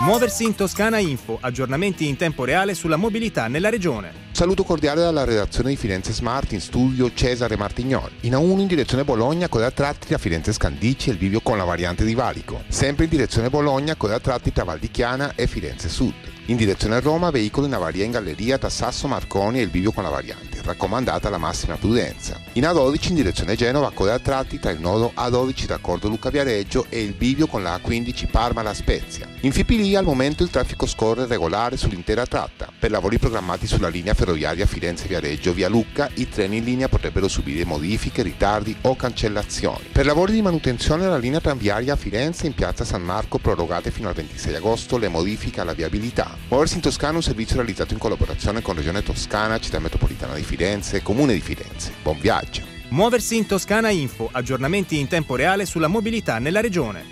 Muoversi in Toscana Info, aggiornamenti in tempo reale sulla mobilità nella regione. Saluto cordiale dalla redazione di Firenze Smart, in studio Cesare Martignoni. In A1 in direzione Bologna, coda a tratti tra Firenze Scandicci e il bivio con la variante di Valico. Sempre in direzione Bologna, coda a tratti tra Val di Chiana e Firenze Sud. In direzione Roma, veicolo in avaria in galleria tra Sasso Marconi e il bivio con la variante. Raccomandata la massima prudenza. In A12 in direzione Genova, coda a tratti tra il nodo A12 raccordo Lucca Viareggio e il bivio con la A15 Parma La Spezia. In Fipilia al momento il traffico scorre regolare sull'intera tratta. Per lavori programmati sulla linea ferroviaria Firenze-Viareggio via Lucca, i treni in linea potrebbero subire modifiche, ritardi o cancellazioni. Per lavori di manutenzione alla linea tranviaria a Firenze in piazza San Marco prorogate fino al 26 agosto le modifiche alla viabilità. Muoversi in Toscana è un servizio realizzato in collaborazione con Regione Toscana, Città Metropolitana di Firenze e Comune di Firenze. Buon viaggio! Muoversi in Toscana Info, aggiornamenti in tempo reale sulla mobilità nella regione.